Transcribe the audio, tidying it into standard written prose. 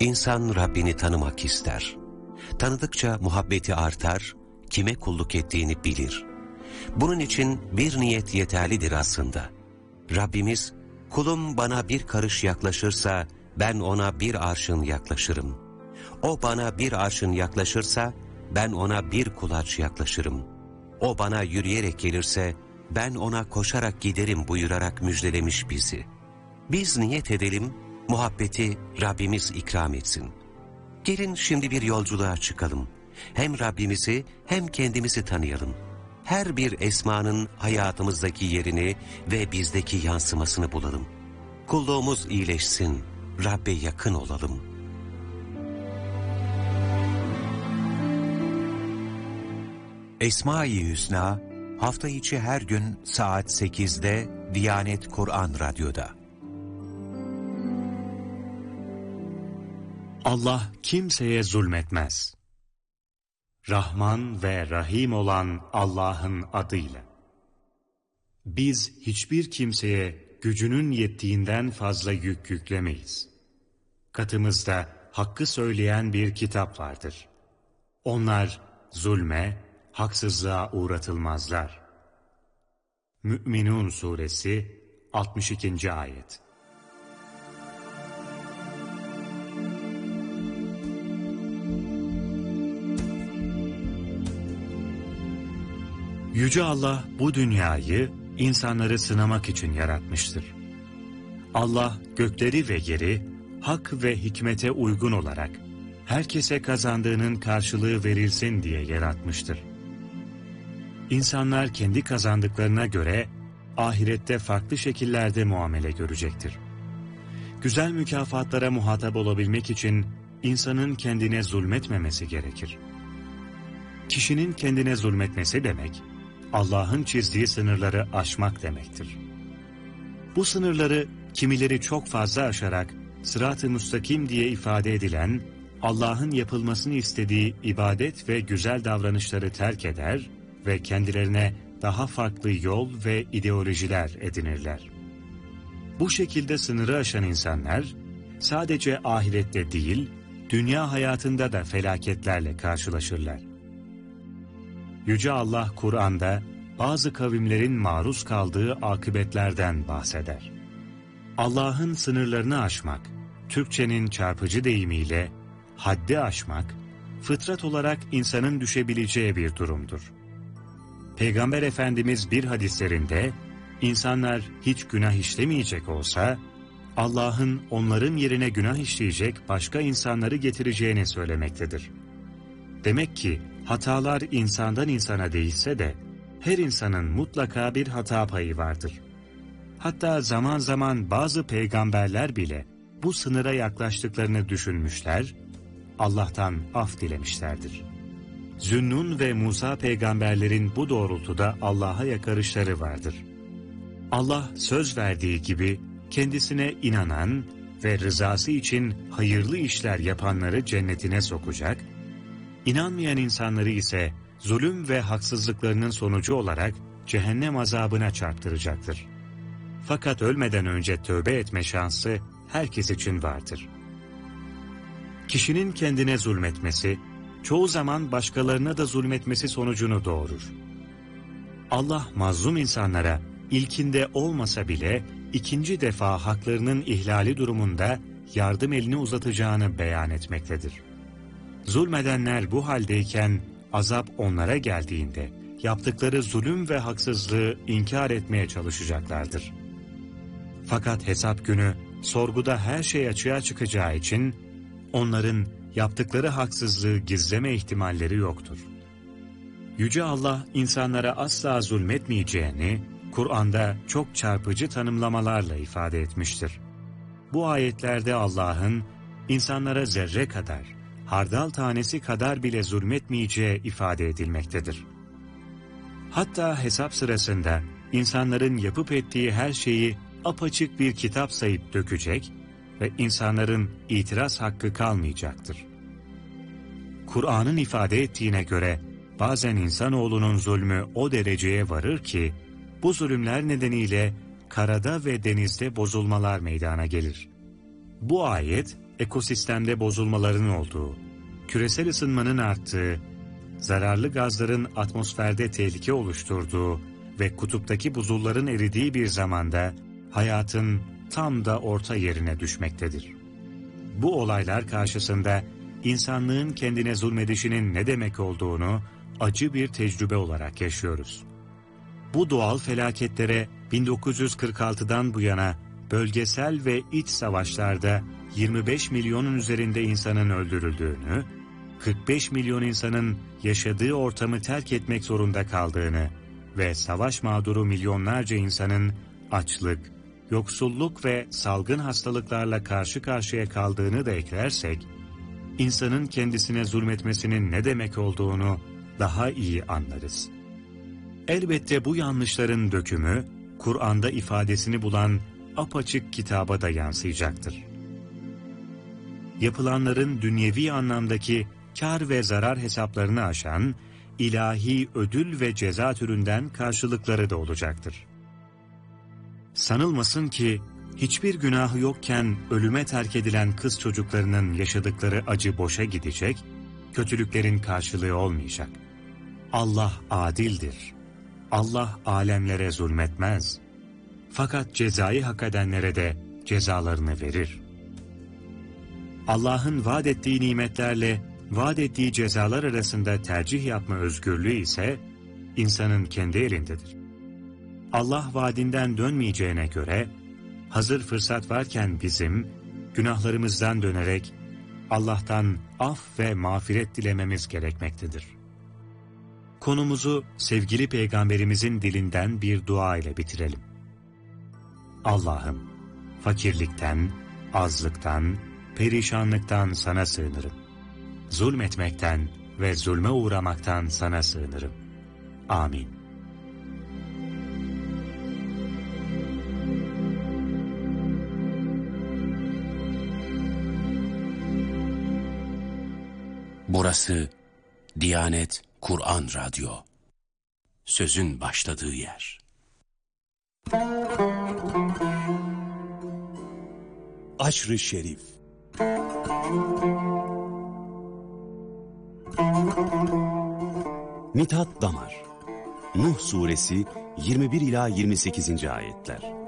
İnsan Rabbini tanımak ister. Tanıdıkça muhabbeti artar, kime kulluk ettiğini bilir. Bunun için bir niyet yeterlidir aslında. Rabbimiz, kulum bana bir karış yaklaşırsa ben ona bir arşın yaklaşırım. O bana bir arşın yaklaşırsa ben ona bir kulaç yaklaşırım. O bana yürüyerek gelirse ben ona koşarak giderim buyurarak müjdelemiş bizi. Biz niyet edelim, muhabbeti Rabbimiz ikram etsin. Gelin şimdi bir yolculuğa çıkalım. Hem Rabbimizi hem kendimizi tanıyalım. Her bir esmanın hayatımızdaki yerini ve bizdeki yansımasını bulalım. Kulluğumuz iyileşsin, Rabbe yakın olalım. Esma-i Hüsna, hafta içi her gün saat 8'de Diyanet Kur'an Radyo'da. Allah kimseye zulmetmez. Rahman ve Rahim olan Allah'ın adıyla. Biz hiçbir kimseye gücünün yettiğinden fazla yük yüklemeyiz. Katımızda hakkı söyleyen bir kitap vardır. Onlar zulme, haksızlığa uğratılmazlar. Mü'minun Suresi 62. Ayet. Yüce Allah bu dünyayı insanları sınamak için yaratmıştır. Allah gökleri ve yeri hak ve hikmete uygun olarak herkese kazandığının karşılığı verilsin diye yaratmıştır. İnsanlar kendi kazandıklarına göre ahirette farklı şekillerde muamele görecektir. Güzel mükafatlara muhatap olabilmek için insanın kendine zulmetmemesi gerekir. Kişinin kendine zulmetmesi demek, Allah'ın çizdiği sınırları aşmak demektir. Bu sınırları kimileri çok fazla aşarak sırat-ı müstakim diye ifade edilen Allah'ın yapılmasını istediği ibadet ve güzel davranışları terk eder ve kendilerine daha farklı yol ve ideolojiler edinirler. Bu şekilde sınırı aşan insanlar sadece ahirette değil, dünya hayatında da felaketlerle karşılaşırlar. Yüce Allah Kur'an'da bazı kavimlerin maruz kaldığı akıbetlerden bahseder. Allah'ın sınırlarını aşmak, Türkçenin çarpıcı deyimiyle haddi aşmak, fıtrat olarak insanın düşebileceği bir durumdur. Peygamber Efendimiz bir hadislerinde, insanlar hiç günah işlemeyecek olsa, Allah'ın onların yerine günah işleyecek başka insanları getireceğini söylemektedir. Demek ki hatalar insandan insana değişse de, her insanın mutlaka bir hata payı vardır. Hatta zaman zaman bazı peygamberler bile bu sınıra yaklaştıklarını düşünmüşler, Allah'tan af dilemişlerdir. Zünnun ve Musa peygamberlerin bu doğrultuda Allah'a yakarışları vardır. Allah söz verdiği gibi kendisine inanan ve rızası için hayırlı işler yapanları cennetine sokacak, İnanmayan insanları ise zulüm ve haksızlıklarının sonucu olarak cehennem azabına çarptıracaktır. Fakat ölmeden önce tövbe etme şansı herkes için vardır. Kişinin kendine zulmetmesi, çoğu zaman başkalarına da zulmetmesi sonucunu doğurur. Allah mazlum insanlara ilkinde olmasa bile ikinci defa haklarının ihlali durumunda yardım elini uzatacağını beyan etmektedir. Zulmedenler bu haldeyken azap onlara geldiğinde yaptıkları zulüm ve haksızlığı inkar etmeye çalışacaklardır. Fakat hesap günü sorguda her şey açığa çıkacağı için onların yaptıkları haksızlığı gizleme ihtimalleri yoktur. Yüce Allah insanlara asla zulmetmeyeceğini Kur'an'da çok çarpıcı tanımlamalarla ifade etmiştir. Bu ayetlerde Allah'ın insanlara zerre kadar, hardal tanesi kadar bile zulmetmeyeceği ifade edilmektedir. Hatta hesap sırasında insanların yapıp ettiği her şeyi apaçık bir kitap sayıp dökecek ve insanların itiraz hakkı kalmayacaktır. Kur'an'ın ifade ettiğine göre bazen insanoğlunun zulmü o dereceye varır ki bu zulümler nedeniyle karada ve denizde bozulmalar meydana gelir. Bu ayet ekosistemde bozulmaların olduğu, küresel ısınmanın arttığı, zararlı gazların atmosferde tehlike oluşturduğu ve kutuptaki buzulların eridiği bir zamanda hayatın tam da orta yerine düşmektedir. Bu olaylar karşısında insanlığın kendine zulmedişinin ne demek olduğunu acı bir tecrübe olarak yaşıyoruz. Bu doğal felaketlere 1946'dan bu yana bölgesel ve iç savaşlarda 25 milyonun üzerinde insanın öldürüldüğünü, 45 milyon insanın yaşadığı ortamı terk etmek zorunda kaldığını ve savaş mağduru milyonlarca insanın açlık, yoksulluk ve salgın hastalıklarla karşı karşıya kaldığını da eklersek, insanın kendisine zulmetmesinin ne demek olduğunu daha iyi anlarız. Elbette bu yanlışların dökümü, Kur'an'da ifadesini bulan apaçık kitaba da yansıyacaktır. Yapılanların dünyevi anlamdaki kar ve zarar hesaplarını aşan, ilahi ödül ve ceza türünden karşılıkları da olacaktır. Sanılmasın ki, hiçbir günahı yokken ölüme terk edilen kız çocuklarının yaşadıkları acı boşa gidecek, kötülüklerin karşılığı olmayacak. Allah adildir. Allah alemlere zulmetmez. Fakat cezayı hak edenlere de cezalarını verir. Allah'ın vaat ettiği nimetlerle vaat ettiği cezalar arasında tercih yapma özgürlüğü ise insanın kendi elindedir. Allah vaadinden dönmeyeceğine göre, hazır fırsat varken bizim, günahlarımızdan dönerek Allah'tan af ve mağfiret dilememiz gerekmektedir. Konumuzu sevgili Peygamberimizin dilinden bir dua ile bitirelim. Allah'ım, fakirlikten, azlıktan, perişanlıktan sana sığınırım. Zulmetmekten ve zulme uğramaktan sana sığınırım. Amin. Burası Diyanet Kur'an Radyo. Sözün başladığı yer. Aşr-ı Şerif. Mithat Damar. Nuh Suresi 21 ila 28. ayetler.